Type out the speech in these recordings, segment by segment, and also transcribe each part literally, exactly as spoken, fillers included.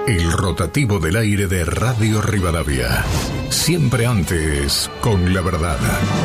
El rotativo del aire de Radio Rivadavia. Siempre antes, con la verdad.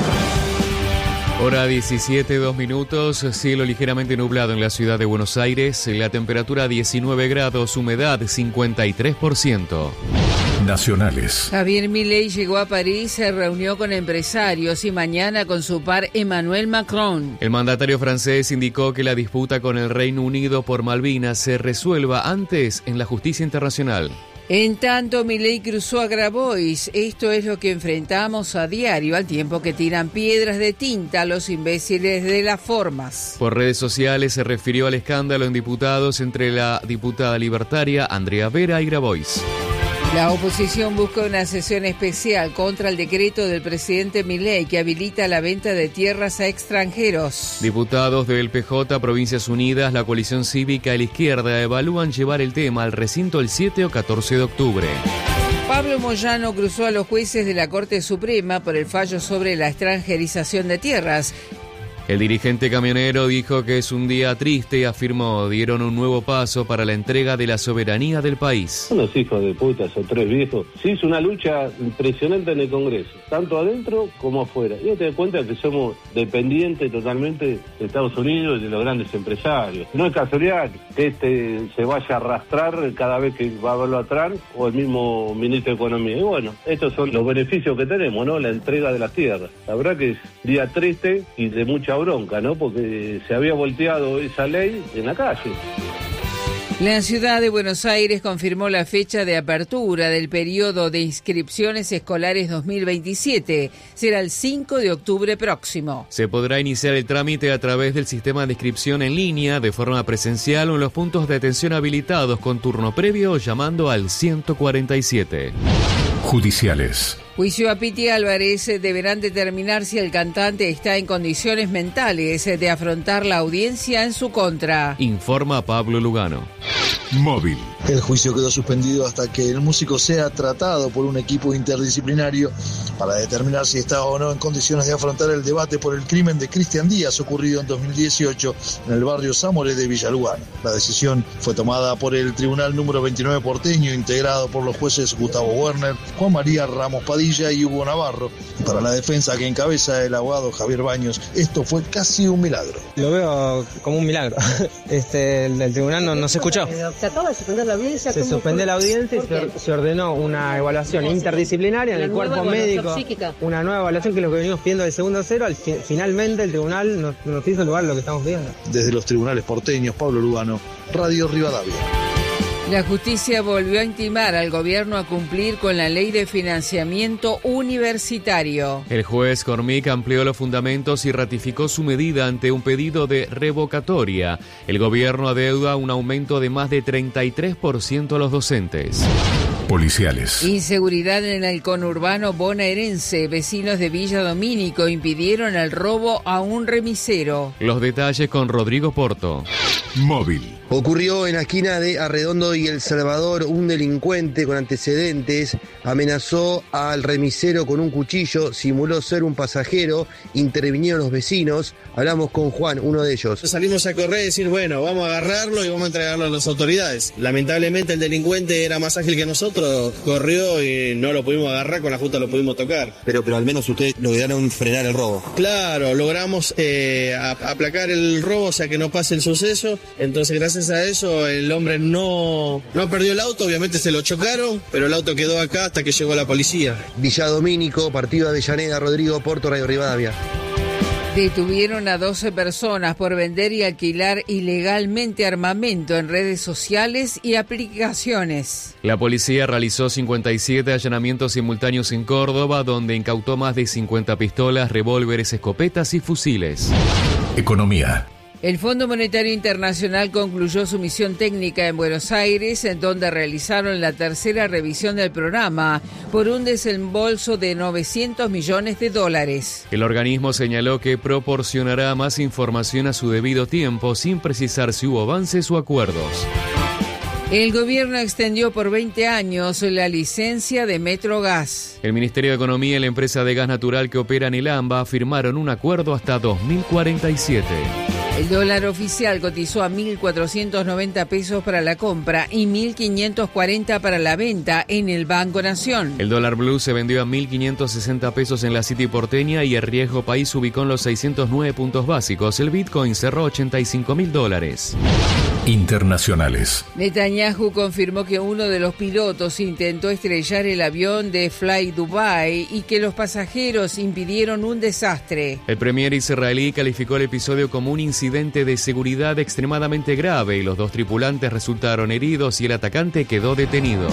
Hora diecisiete, dos minutos, cielo ligeramente nublado en la ciudad de Buenos Aires, la temperatura diecinueve grados, humedad cincuenta y tres por ciento. Nacionales. Javier Milei llegó a París, se reunió con empresarios y mañana con su par Emmanuel Macron. El mandatario francés indicó que la disputa con el Reino Unido por Malvinas se resuelva antes en la justicia internacional. En tanto, Milei cruzó a Grabois. Esto es lo que enfrentamos a diario, al tiempo que tiran piedras de tinta a los imbéciles de las formas. Por redes sociales se refirió al escándalo en diputados entre la diputada libertaria Andrea Vera y Grabois. La oposición busca una sesión especial contra el decreto del presidente Milei que habilita la venta de tierras a extranjeros. Diputados del P J, Provincias Unidas, la coalición cívica y la izquierda evalúan llevar el tema al recinto el siete o catorce de octubre. Pablo Moyano cruzó a los jueces de la Corte Suprema por el fallo sobre la extranjerización de tierras. El dirigente camionero dijo que es un día triste y afirmó dieron un nuevo paso para la entrega de la soberanía del país. Unos hijos de puta, esos tres viejos. Se hizo una lucha impresionante en el Congreso, tanto adentro como afuera. Y te das cuenta que somos dependientes totalmente de Estados Unidos y de los grandes empresarios. No es casualidad que este se vaya a arrastrar cada vez que va a verlo atrás o el mismo ministro de Economía. Y bueno, estos son los beneficios que tenemos, ¿no? La entrega de las tierras. La verdad que es día triste y de mucha bronca, ¿no? Porque se había volteado esa ley en la calle. La ciudad de Buenos Aires confirmó la fecha de apertura del periodo de inscripciones escolares dos mil veintisiete. Será el cinco de octubre próximo. Se podrá iniciar el trámite a través del sistema de inscripción en línea, de forma presencial o en los puntos de atención habilitados con turno previo llamando al ciento cuarenta y siete. Judiciales. Juicio a Piti Álvarez. Deberán determinar si el cantante está en condiciones mentales de afrontar la audiencia en su contra. Informa Pablo Lugano. Móvil. El juicio quedó suspendido hasta que el músico sea tratado por un equipo interdisciplinario para determinar si está o no en condiciones de afrontar el debate por el crimen de Cristian Díaz ocurrido en dos mil dieciocho en el barrio Zamoré de Villa Lugano. La decisión fue tomada por el Tribunal número veintinueve porteño, integrado por los jueces Gustavo Werner, Juan María Ramos Padilla y Hugo Navarro. Para la defensa que encabeza el abogado Javier Baños, esto fue casi un milagro. Lo veo como un milagro. Este, el, el tribunal no, no se escuchó. Se acaba de suspender la audiencia. Se suspendió la audiencia y se, se ordenó una evaluación interdisciplinaria en el cuerpo médico. Psíquica. Una nueva evaluación que es lo que venimos pidiendo del segundo cero. Al, finalmente el tribunal nos, nos hizo lugar lo que estamos pidiendo. Desde los tribunales porteños, Pablo Lugano, Radio Rivadavia. La justicia volvió a intimar al gobierno a cumplir con la ley de financiamiento universitario. El juez Cormic amplió los fundamentos y ratificó su medida ante un pedido de revocatoria. El gobierno adeuda un aumento de más de treinta y tres por ciento a los docentes. Policiales. Inseguridad en el conurbano bonaerense. Vecinos de Villa Domínico impidieron el robo a un remisero. Los detalles con Rodrigo Porto. Móvil. Ocurrió en la esquina de Arredondo y El Salvador. Un delincuente con antecedentes amenazó al remisero con un cuchillo, simuló ser un pasajero, intervinieron los vecinos. Hablamos con Juan, uno de ellos. Salimos a correr y decir, bueno, vamos a agarrarlo y vamos a entregarlo a las autoridades. Lamentablemente el delincuente era más ágil que nosotros, corrió y no lo pudimos agarrar, con la justa lo pudimos tocar. Pero, pero al menos ustedes lograron frenar el robo. Claro, logramos eh, aplacar el robo, o sea que no pase el suceso. Entonces gracias a eso el hombre no, no perdió el auto, obviamente se lo chocaron, pero el auto quedó acá hasta que llegó la policía. Villa Domínico, partido Avellaneda, Rodrigo Porto, Radio Rivadavia. Detuvieron a doce personas por vender y alquilar ilegalmente armamento en redes sociales y aplicaciones. La policía realizó cincuenta y siete allanamientos simultáneos en Córdoba, donde incautó más de cincuenta pistolas, revólveres, escopetas y fusiles. Economía. El Fondo Monetario Internacional concluyó su misión técnica en Buenos Aires, en donde realizaron la tercera revisión del programa por un desembolso de novecientos millones de dólares. El organismo señaló que proporcionará más información a su debido tiempo, sin precisar si hubo avances o acuerdos. El gobierno extendió por veinte años la licencia de Metrogas. El Ministerio de Economía y la empresa de gas natural que opera en el AMBA firmaron un acuerdo hasta dos mil cuarenta y siete. El dólar oficial cotizó a mil cuatrocientos noventa pesos para la compra y mil quinientos cuarenta para la venta en el Banco Nación. El dólar blue se vendió a mil quinientos sesenta pesos en la City porteña y el riesgo país se ubicó en los seiscientos nueve puntos básicos. El Bitcoin cerró ochenta y cinco mil dólares. Internacionales. Netanyahu confirmó que uno de los pilotos intentó estrellar el avión de Fly Dubai y que los pasajeros impidieron un desastre. El premier israelí calificó el episodio como un incidente de seguridad extremadamente grave y los dos tripulantes resultaron heridos y el atacante quedó detenido.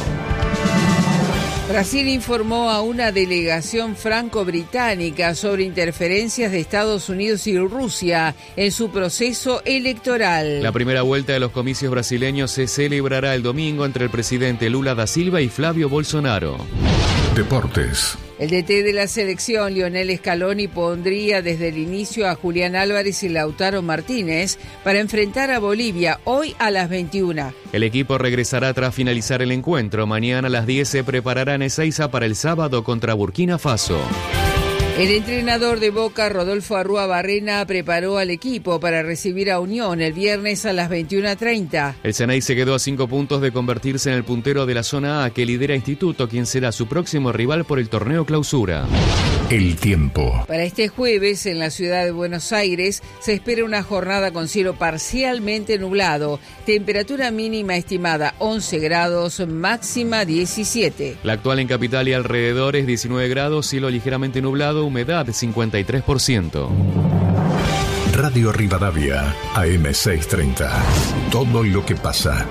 Brasil informó a una delegación franco-británica sobre interferencias de Estados Unidos y Rusia en su proceso electoral. La primera vuelta de los comicios brasileños se celebrará el domingo entre el presidente Lula da Silva y Flavio Bolsonaro. Deportes. El D T de la selección, Lionel Scaloni, pondría desde el inicio a Julián Álvarez y Lautaro Martínez para enfrentar a Bolivia hoy a las veintiuna. El equipo regresará tras finalizar el encuentro. Mañana a las diez se preparará en Ezeiza para el sábado contra Burkina Faso. El entrenador de Boca, Rodolfo Arrúa Barrena, preparó al equipo para recibir a Unión el viernes a las veintiuna treinta. El Ceney se quedó a cinco puntos de convertirse en el puntero de la zona A que lidera Instituto, quien será su próximo rival por el torneo Clausura. El tiempo. Para este jueves en la ciudad de Buenos Aires se espera una jornada con cielo parcialmente nublado, temperatura mínima estimada once grados, máxima diecisiete. La actual en capital y alrededores diecinueve grados, cielo ligeramente nublado, humedad cincuenta y tres por ciento. Radio Rivadavia, A M seiscientos treinta. Todo lo que pasa.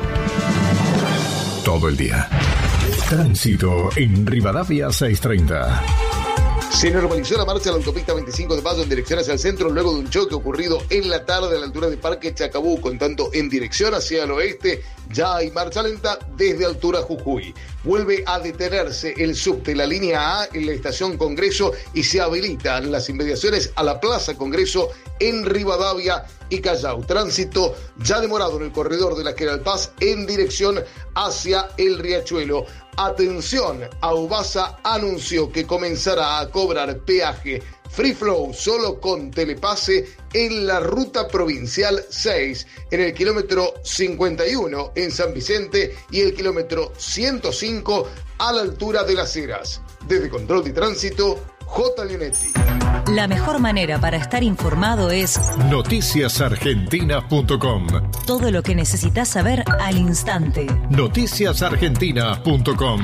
Todo el día. Tránsito en Rivadavia seiscientos treinta. Se normalizó la marcha de la autopista veinticinco de mayo en dirección hacia el centro luego de un choque ocurrido en la tarde a la altura de Parque Chacabuco. En tanto, en dirección hacia el oeste ya hay marcha lenta desde altura Jujuy. Vuelve a detenerse el subte, la línea A en la estación Congreso y se habilitan las inmediaciones a la Plaza Congreso en Rivadavia y Callao. Tránsito ya demorado en el corredor de la General Paz en dirección hacia el Riachuelo. Atención, Aubasa anunció que comenzará a cobrar peaje Free Flow solo con telepase en la ruta provincial seis, en el kilómetro cincuenta y uno en San Vicente y el kilómetro ciento cinco a la altura de Las Heras. Desde Control de Tránsito, J. Leonetti. La mejor manera para estar informado es noticias argentinas punto com. Todo lo que necesitas saber al instante. noticias argentinas punto com.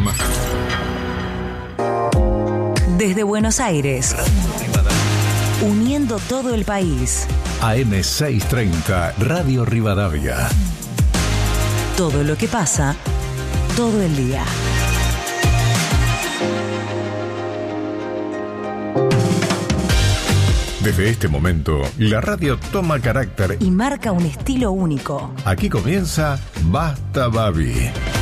Desde Buenos Aires, uniendo todo el país. A M seiscientos treinta, Radio Rivadavia. Todo lo que pasa, todo el día. Desde este momento, la radio toma carácter y marca un estilo único. Aquí comienza Basta Babi.